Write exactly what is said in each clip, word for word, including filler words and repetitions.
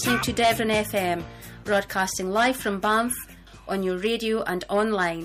Listening to Devon F M, broadcasting live from Banff on your radio and online.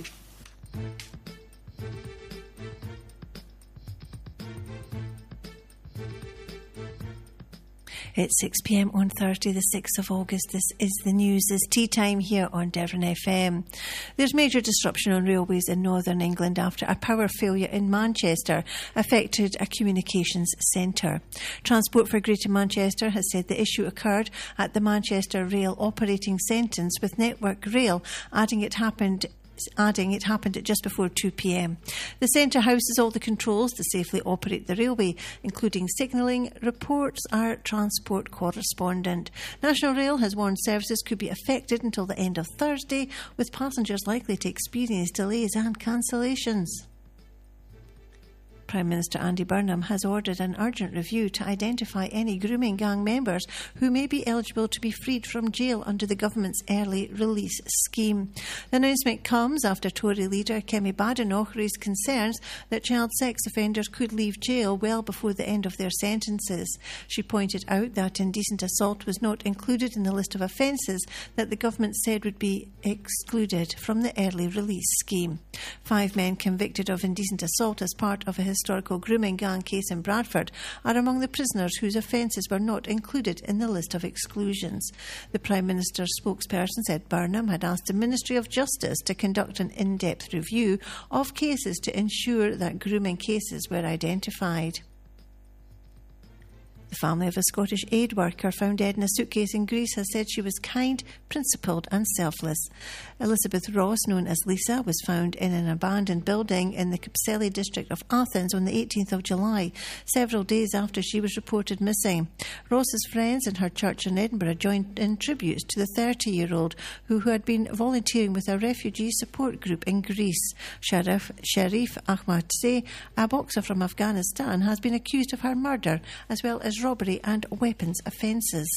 It's six p m on Thursday the sixth of August. This is the news. It's tea time here on Devon F M. There's major disruption on railways in northern England after a power failure in Manchester affected a communications centre. Transport for Greater Manchester has said the issue occurred at the Manchester Rail operating sentence, with Network Rail adding it happened adding it happened at just before two p m. The centre houses all the controls to safely operate the railway, including signalling, reports our transport correspondent. National Rail has warned services could be affected until the end of Thursday, with passengers likely to experience delays and cancellations. Prime Minister Andy Burnham has ordered an urgent review to identify any grooming gang members who may be eligible to be freed from jail under the government's early release scheme. The announcement comes after Tory leader Kemi Badenoch raised concerns that child sex offenders could leave jail well before the end of their sentences. She pointed out that indecent assault was not included in the list of offences that the government said would be excluded from the early release scheme. Five men convicted of indecent assault as part of a historical grooming gang case in Bradford are among the prisoners whose offences were not included in the list of exclusions. The Prime Minister's spokesperson said Burnham had asked the Ministry of Justice to conduct an in-depth review of cases to ensure that grooming cases were identified. The family of a Scottish aid worker found dead in a suitcase in Greece has said she was kind, principled and selfless. Elizabeth Ross, known as Lisa, was found in an abandoned building in the Kypseli district of Athens on the eighteenth of July, several days after she was reported missing. Ross's friends and her church in Edinburgh joined in tributes to the thirty-year-old who, who had been volunteering with a refugee support group in Greece. Sharif, Sharif Ahmadzai, a boxer from Afghanistan, has been accused of her murder as well as robbery and weapons offences.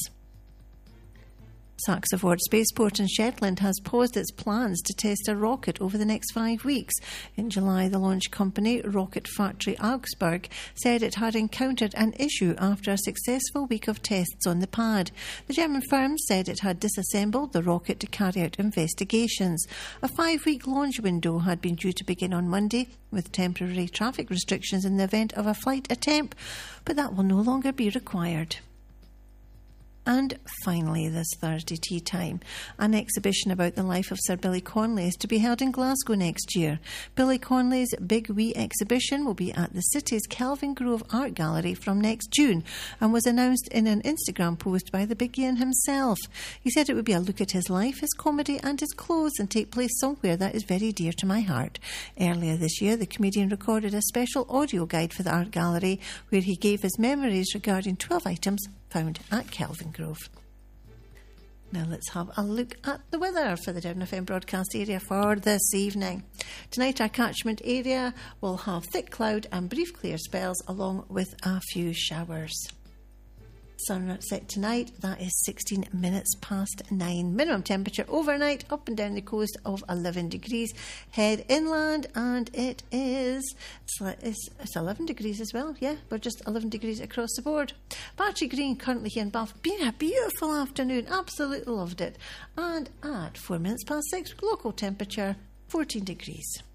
Saxavord Spaceport in Shetland has paused its plans to test a rocket over the next five weeks. In July, the launch company, Rocket Factory Augsburg, said it had encountered an issue after a successful week of tests on the pad. The German firm said it had disassembled the rocket to carry out investigations. A five-week launch window had been due to begin on Monday, with temporary traffic restrictions in the event of a flight attempt, but that will no longer be required. And finally, this Thursday tea time, an exhibition about the life of Sir Billy Connolly is to be held in Glasgow next year. Billy Connolly's Big Wee exhibition will be at the city's Kelvingrove Art Gallery from next June and was announced in an Instagram post by the Big Ian himself. He said it would be a look at his life, his comedy and his clothes and take place somewhere that is very dear to my heart. Earlier this year, the comedian recorded a special audio guide for the art gallery where he gave his memories regarding twelve items found at Kelvingrove. Now let's have a look at the weather for the Devon F M broadcast area for this evening. Tonight our catchment area will have thick cloud and brief clear spells along with a few showers. Sun set tonight, that is sixteen minutes past nine. Minimum temperature overnight up and down the coast of eleven degrees. Head inland and it is it's, it's eleven degrees as well. Yeah, we're just eleven degrees across the board. Battery Green currently here in Bath. Been a beautiful afternoon, absolutely loved it. And at four minutes past six, local temperature fourteen degrees.